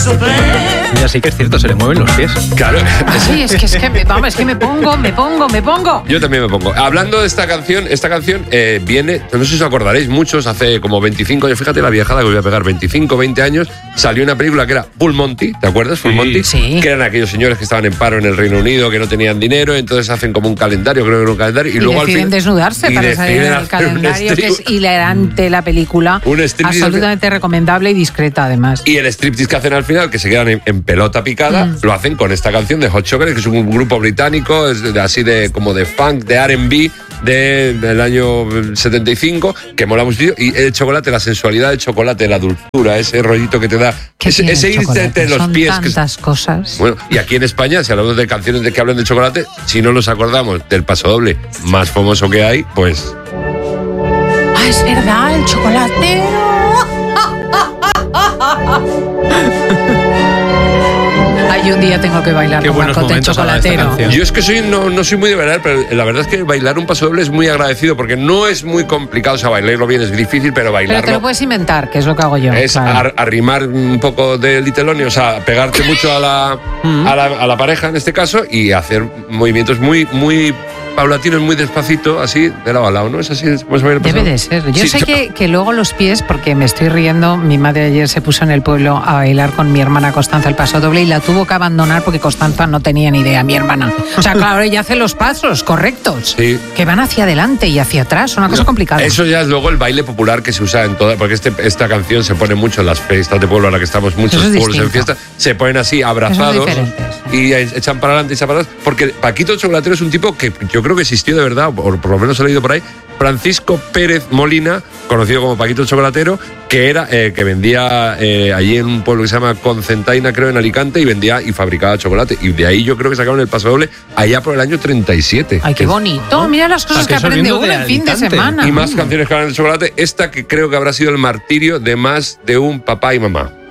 Mira, sí que es cierto, se le mueven los pies. Claro. Sí, es que me pongo. Yo también me pongo. Hablando de esta canción viene, no sé si os acordaréis, muchos, hace como 25 años, fíjate la viejada que voy a pegar, 25, 20 años, salió una película que era Full Monty, ¿te acuerdas? Full Monty. Sí. Que eran aquellos señores que estaban en paro en el Reino Unido, que no tenían dinero, entonces hacen como un calendario, creo que era un calendario, y luego al deciden final desnudarse para salir en el calendario, que es hilarante la película, absolutamente recomendable y discreta además. Y el striptease que hacen al final, que se quedan en pelota picada, lo hacen con esta canción de Hot Chocolate, que es un grupo británico, así de como de funk, de R&B, del año 75, que mola mucho. Y el chocolate, la sensualidad del chocolate, la dulzura, ese rollito que te da, ese irte de los pies. Son tantas cosas. Bueno, y aquí en España, si hablamos de canciones de que hablan de chocolate, si no nos acordamos del pasodoble más famoso que hay, pues... Ah, es verdad, el chocolatero. Ay, un día tengo que bailar Qué con buenos Pacote el momentos a la de esta chocolatero. canción. Yo es que no soy muy de bailar, pero la verdad es que bailar un pasodoble es muy agradecido porque no es muy complicado. O sea, bailarlo bien es difícil, pero bailarlo... Pero te lo puedes inventar, que es lo que hago yo. Es claro. arrimar un poco de litelonio, o sea, pegarte mucho a la pareja en este caso y hacer movimientos muy, muy paulatinos, muy despacito, así, de lado a lado, ¿no? Es así, ¿cómo se baila el Debe pasodoble? de ser. Yo Sí, sé que luego los pies, porque me estoy riendo, mi madre ayer se puso en el pueblo a bailar con mi hermana Constanza el pasodoble y la tuvo que abandonar porque Constanza no tenía ni idea, mi hermana. O sea, claro, ella hace los pasos correctos, Sí. que van hacia adelante y hacia atrás, una cosa complicada. Eso ya es luego el baile popular que se usa en toda, porque esta canción se pone mucho en las fiestas de pueblo, ahora que estamos muchos Eso es pueblos en distinto. fiesta, se ponen así abrazados diferentes. y echan para adelante y echan para atrás, porque Paquito el Chocolatero es un tipo que yo creo que existió de verdad, o por lo menos he leído por ahí, Francisco Pérez Molina, conocido como Paquito el Chocolatero, que era que vendía allí en un pueblo que se llama Concentaina, creo, en Alicante, y vendía y fabricaba chocolate. Y de ahí yo creo que sacaron el pasodoble allá por el año 37. Ay, qué bonito. Mira las cosas ¿A que qué aprende sonido uno de en fin de Alicante? semana. Y más canciones que hablan de chocolate. Esta que creo que habrá sido el martirio de más de un papá y mamá.